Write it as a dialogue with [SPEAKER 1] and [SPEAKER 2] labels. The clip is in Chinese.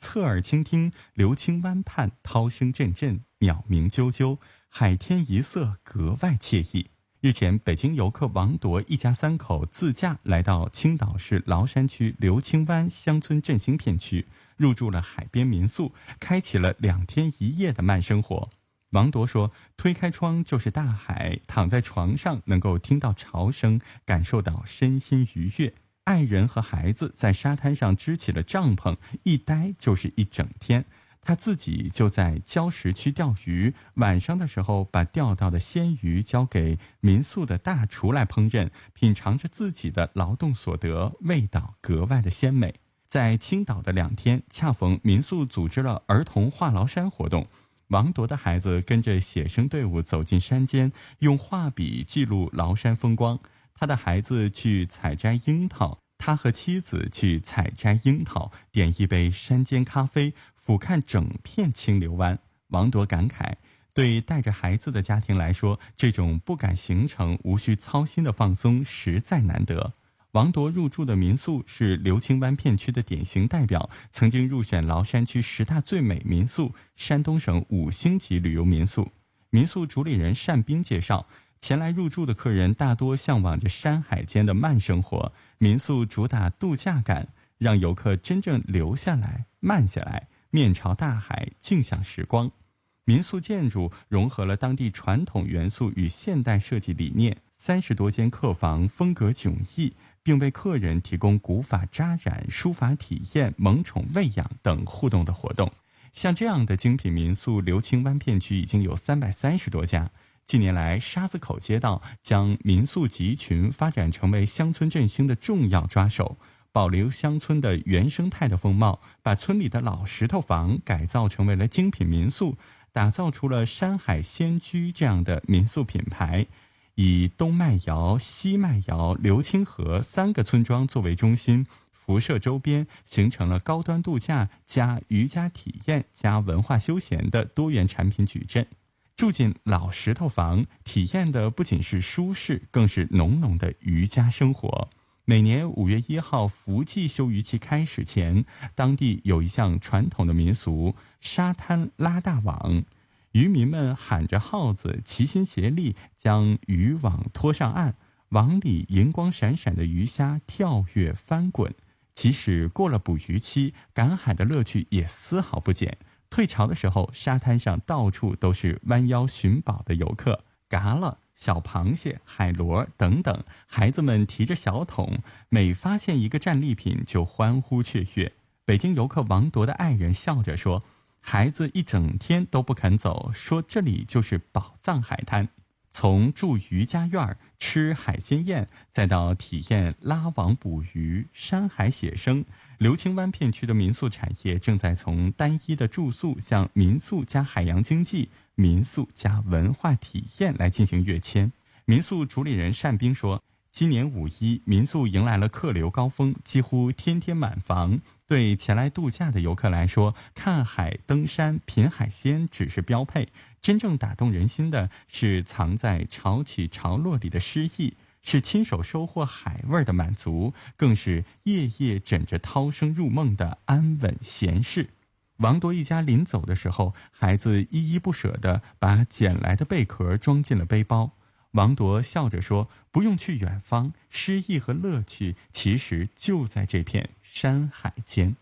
[SPEAKER 1] 侧耳倾听，流清湾畔涛声阵阵，鸟鸣啾啾，海天一色格外惬意。日前，北京游客王铎一家3口自驾来到青岛市崂山区流清湾乡村振兴片区，入住了海边民宿，开启了2天1夜的慢生活。王铎说，推开窗就是大海，躺在床上能够听到潮声，感受到身心愉悦。爱人和孩子在沙滩上支起了帐篷，一待就是一整天。他自己就在礁石区钓鱼，晚上的时候把钓到的鲜鱼交给民宿的大厨来烹饪，品尝着自己的劳动所得，味道格外的鲜美。在青岛的2天，恰逢民宿组织了儿童画崂山活动，王铎的孩子跟着写生队伍走进山间，用画笔记录崂山风光。他的孩子去采摘樱桃，他和妻子去采摘樱桃，点一杯山间咖啡，俯瞰整片清流湾。王铎感慨，对带着孩子的家庭来说，这种不赶行程、无需操心的放松实在难得。王铎入住的民宿是流清湾片区的典型代表，曾经入选崂山区10大最美民宿、山东省5星级旅游民宿。民宿主理人单斌介绍，前来入住的客人大多向往着山海间的慢生活，民宿主打度假感，让游客真正留下来、慢下来，面朝大海，静享时光。民宿建筑融合了当地传统元素与现代设计理念，30多间客房风格迥异，并为客人提供古法扎染、书法体验、萌宠喂养等互动的活动。像这样的精品民宿，流清湾片区已经有330多家。近年来，沙子口街道将民宿集群发展成为乡村振兴的重要抓手，保留乡村的原生态的风貌，把村里的老石头房改造成为了精品民宿，打造出了山海仙居这样的民宿品牌。以东麦窑、西麦窑、流清河3个村庄作为中心，辐射周边，形成了高端度假加渔家体验加文化休闲的多元产品矩阵。住进老石头房，体验的不仅是舒适，更是浓浓的渔家生活。每年5月1号伏季休渔期开始前，当地有一项传统的民俗——沙滩拉大网。渔民们喊着号子，齐心协力将渔网拖上岸，网里银光闪闪的鱼虾跳跃翻滚。即使过了捕鱼期，赶海的乐趣也丝毫不减。退潮的时候，沙滩上到处都是弯腰寻宝的游客，蛤蜊、小螃蟹、海螺等等，孩子们提着小桶，每发现一个战利品就欢呼雀跃。北京游客王铎的爱人笑着说，孩子一整天都不肯走，说这里就是宝藏海滩。从住渔家院、吃海鲜宴，再到体验拉网捕鱼、山海写生，流清湾片区的民宿产业正在从单一的住宿向民宿加海洋经济、民宿加文化体验来进行跃迁。民宿主理人单斌说，今年5·1民宿迎来了客流高峰，几乎天天满房。对前来度假的游客来说，看海、登山、品海鲜只是标配，真正打动人心的是藏在潮起潮落里的诗意，是亲手收获海味的满足，更是夜夜枕着涛声入梦的安稳闲适。王铎一家临走的时候，孩子依依不舍地把捡来的贝壳装进了背包。王铎笑着说，不用去远方，诗意和乐趣其实就在这片山海间。